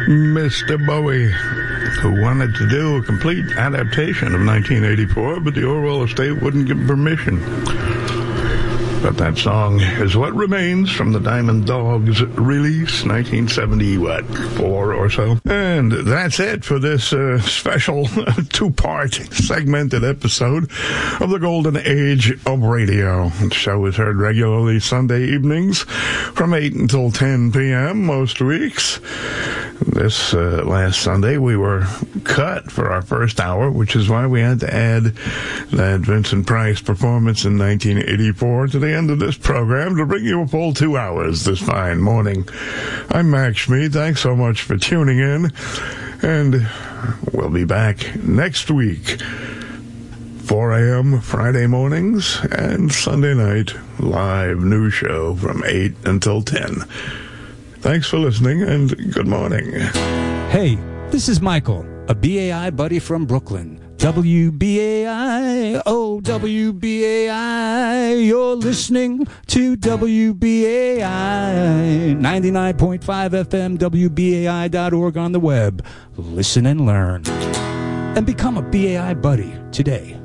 Mr. Bowie, who wanted to do a complete adaptation of 1984, but the Orwell estate wouldn't give permission. But that song is what remains from the Diamond Dogs release, 1974 or so. And that's it for this special two-part segmented episode of the Golden Age of Radio. The show is heard regularly Sunday evenings from 8 until 10 p.m. most weeks. This last Sunday, we were cut for our first hour, which is why we had to add that Vincent Price performance in 1984 to the end of this program to bring you a full 2 hours this fine morning. I'm Max Schmid. Thanks so much for tuning in, and we'll be back next week, 4 a.m. Friday mornings and Sunday night live news show from 8 until 10. Thanks for listening, and good morning. Hey, this is Michael, a BAI buddy from Brooklyn. WBAI, oh, WBAI, you're listening to WBAI, 99.5 FM, WBAI.org on the web. Listen and learn. And become a BAI buddy today.